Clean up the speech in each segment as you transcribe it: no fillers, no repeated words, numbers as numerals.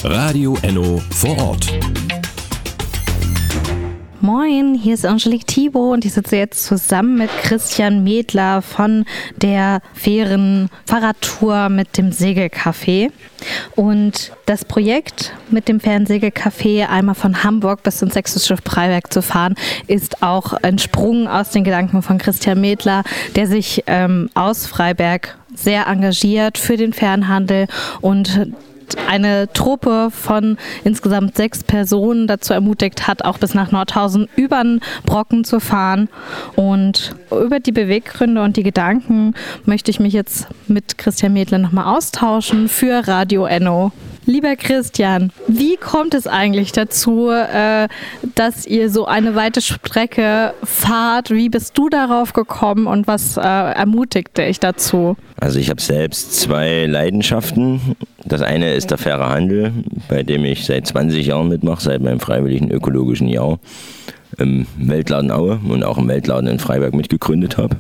Radio Enno vor Ort. Moin, hier ist Angelique Thibault und ich sitze jetzt zusammen mit Christian Medler von der fairen Fahrradtour mit dem Segelcafé. Und das Projekt mit dem fairen Segelcafé einmal von Hamburg bis ins Sächsische Freiberg zu fahren, ist auch entsprungen aus den Gedanken von Christian Medler, der sich aus Freiberg sehr engagiert für den Fernhandel und eine Truppe von insgesamt 6 Personen dazu ermutigt hat, auch bis nach Nordhausen über den Brocken zu fahren. Und über die Beweggründe und die Gedanken möchte ich mich jetzt mit Christian Medler nochmal austauschen für Radio Enno. Lieber Christian, wie kommt es eigentlich dazu, dass ihr so eine weite Strecke fahrt? Wie bist du darauf gekommen und was ermutigte dich dazu? Also ich habe selbst 2 Leidenschaften. Das eine ist der faire Handel, bei dem ich seit 20 Jahren mitmache, seit meinem freiwilligen ökologischen Jahr im Weltladen Aue und auch im Weltladen in Freiberg mitgegründet habe.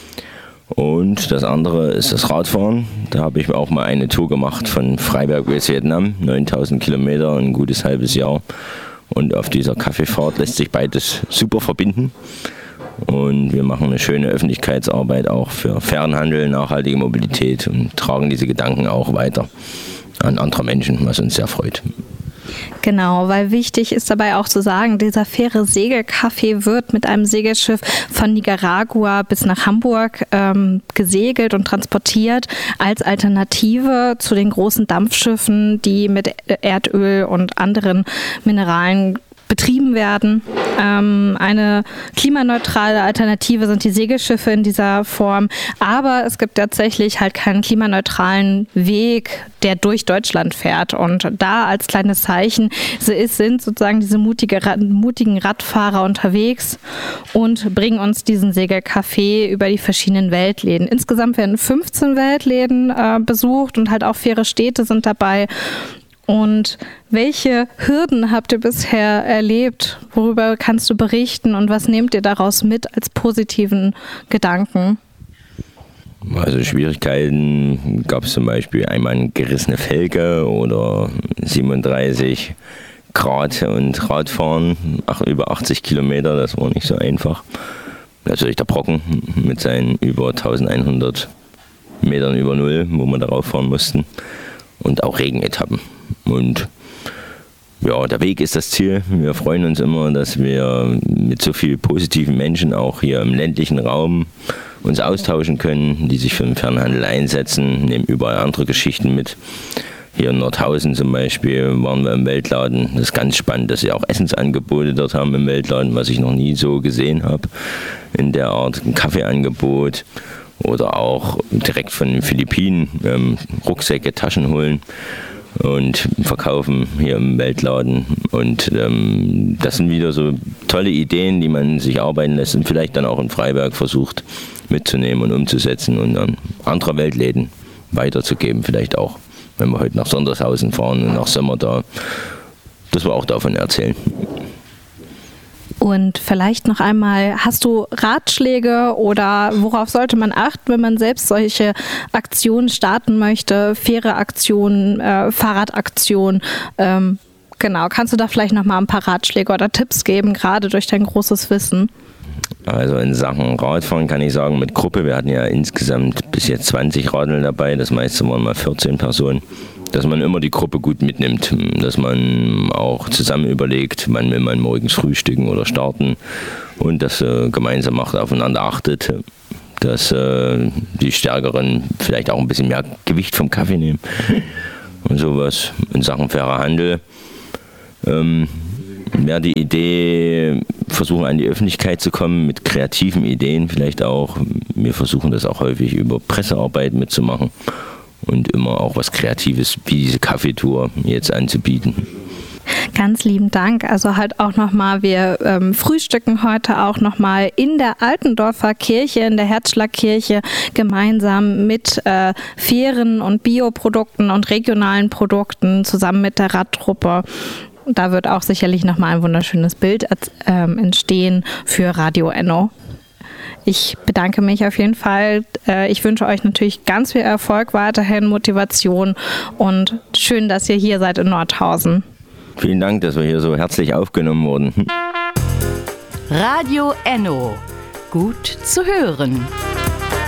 Und das andere ist das Radfahren. Da habe ich auch mal eine Tour gemacht von Freiberg bis Vietnam, 9000 Kilometer, ein gutes halbes Jahr. Und auf dieser Kaffeefahrt lässt sich beides super verbinden. Und wir machen eine schöne Öffentlichkeitsarbeit auch für fairen Handel, nachhaltige Mobilität und tragen diese Gedanken auch weiter an andere Menschen, was uns sehr freut. Genau, weil wichtig ist dabei auch zu sagen, dieser faire Segelcafé wird mit einem Segelschiff von Nicaragua bis nach Hamburg gesegelt und transportiert als Alternative zu den großen Dampfschiffen, die mit Erdöl und anderen Mineralen betrieben werden. Eine klimaneutrale Alternative sind die Segelschiffe in dieser Form, aber es gibt tatsächlich halt keinen klimaneutralen Weg, der durch Deutschland fährt. Und da als kleines Zeichen sind sozusagen diese mutigen Radfahrer unterwegs und bringen uns diesen Segelcafé über die verschiedenen Weltläden. Insgesamt werden 15 Weltläden besucht und halt auch faire Städte sind dabei. Und welche Hürden habt ihr bisher erlebt? Worüber kannst du berichten und was nehmt ihr daraus mit als positiven Gedanken? Also Schwierigkeiten gab es zum Beispiel einmal eine gerissene Felge oder 37 Grad und Radfahren, über 80 Kilometer, das war nicht so einfach. Natürlich der Brocken mit seinen über 1100 Metern über Null, wo wir darauf fahren mussten. Und auch Regenetappen. Und ja, der Weg ist das Ziel. Wir freuen uns immer, dass wir mit so vielen positiven Menschen auch hier im ländlichen Raum uns austauschen können, die sich für den Fernhandel einsetzen, nehmen überall andere Geschichten mit. Hier in Nordhausen zum Beispiel waren wir im Weltladen. Das ist ganz spannend, dass sie auch Essensangebote dort haben im Weltladen, was ich noch nie so gesehen habe. In der Art ein Kaffeeangebot. Oder auch direkt von den Philippinen Rucksäcke, Taschen holen und verkaufen hier im Weltladen. Und das sind wieder so tolle Ideen, die man sich arbeiten lässt und vielleicht dann auch in Freiberg versucht mitzunehmen und umzusetzen und an andere Weltläden weiterzugeben. Vielleicht auch, wenn wir heute nach Sondershausen fahren und nach Sommer da, dass wir auch davon erzählen. Und vielleicht noch einmal, hast du Ratschläge oder worauf sollte man achten, wenn man selbst solche Aktionen starten möchte, faire Aktionen, Fahrradaktionen? Genau, kannst du da vielleicht noch mal ein paar Ratschläge oder Tipps geben, gerade durch dein großes Wissen? Also in Sachen Radfahren kann ich sagen, mit Gruppe, wir hatten ja insgesamt bis jetzt 20 Radler dabei, das meiste waren mal 14 Personen. Dass man immer die Gruppe gut mitnimmt, dass man auch zusammen überlegt, wann will man morgens frühstücken oder starten und das gemeinsam macht, aufeinander achtet, dass die Stärkeren vielleicht auch ein bisschen mehr Gewicht vom Kaffee nehmen und sowas. In Sachen fairer Handel wäre die Idee, versuchen an die Öffentlichkeit zu kommen mit kreativen Ideen vielleicht auch. Wir versuchen das auch häufig über Pressearbeit mitzumachen. Und immer auch was Kreatives wie diese Kaffeetour jetzt anzubieten. Ganz lieben Dank. Also halt auch nochmal, wir frühstücken heute auch nochmal in der Altendorfer Kirche, in der Herzschlagkirche, gemeinsam mit fairen und Bioprodukten und regionalen Produkten zusammen mit der Radtruppe. Da wird auch sicherlich nochmal ein wunderschönes Bild entstehen für Radio Enno. ich bedanke mich auf jeden Fall. Ich wünsche euch natürlich ganz viel Erfolg weiterhin, Motivation und schön, dass ihr hier seid in Nordhausen. Vielen Dank, dass wir hier so herzlich aufgenommen wurden. Radio Enno. Gut zu hören.